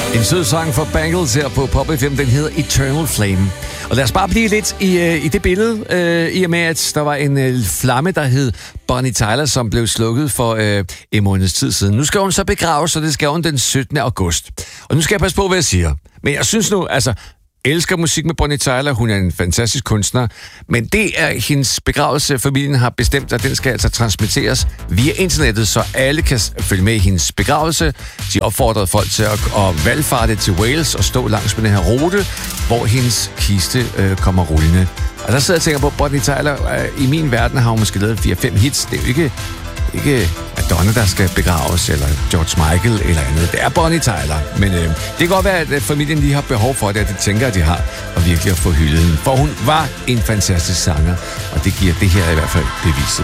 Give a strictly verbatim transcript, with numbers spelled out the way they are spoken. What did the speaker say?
En sød sang for Bangles her på Pop F M, den hedder Eternal Flame. Og lad os bare blive lidt i, øh, i det billede, øh, i og med, at der var en øh, flamme, der hed Bonnie Tyler, som blev slukket for øh, en måneds tid siden. Nu skal hun så begraves, og det skal hun den syttende august. Og nu skal jeg passe på, hvad jeg siger. Men jeg synes nu, altså, elsker musik med Bonnie Tyler. Hun er en fantastisk kunstner. Men det er hendes begravelse. Familien har bestemt, at den skal altså transmitteres via internettet, så alle kan følge med i hendes begravelse. De opfordrede folk til at, at valgfarte til Wales og stå langs med den her rute, hvor hendes kiste øh, kommer rullende. Og der sidder jeg og tænker på, Bonnie Tyler, øh, i min verden har hun måske lavet fire fem hits. Det er jo ikke... Ikke Madonna, der skal begraves, eller George Michael, eller andet. Det er Bonnie Tyler. Men øh, det kan godt være, at familien lige har behov for det, at de tænker, at de har, og virkelig at få hyldet hende. For hun var en fantastisk sanger, og det giver det her i hvert fald beviset.